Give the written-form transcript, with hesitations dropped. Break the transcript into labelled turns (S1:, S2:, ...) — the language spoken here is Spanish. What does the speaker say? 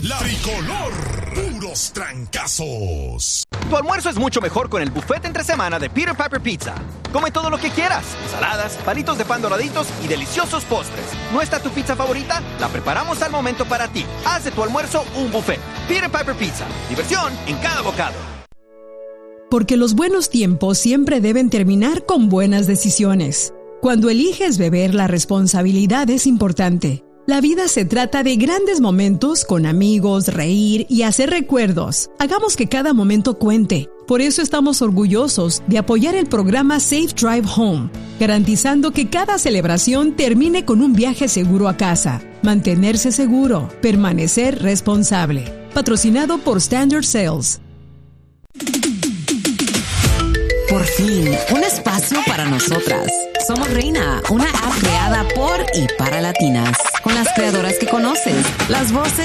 S1: La Tricolor. Puros trancazos.
S2: Tu almuerzo es mucho mejor con el buffet entre semana de Peter Piper Pizza. Come todo lo que quieras. Ensaladas, palitos de pan doraditos y deliciosos postres. ¿No está tu pizza favorita? La preparamos al momento para ti. Haz de tu almuerzo un buffet. Peter Piper Pizza. Diversión en cada bocado.
S3: Porque los buenos tiempos siempre deben terminar con buenas decisiones. Cuando eliges beber, la responsabilidad es importante. La vida se trata de grandes momentos con amigos, reír y hacer recuerdos. Hagamos que cada momento cuente. Por eso estamos orgullosos de apoyar el programa Safe Drive Home, garantizando que cada celebración termine con un viaje seguro a casa. Mantenerse seguro, permanecer responsable. Patrocinado por Standard Sales.
S4: Por fin, un espacio para nosotras. Somos Reina, una app creada por y para latinas. Con las creadoras que conoces, las voces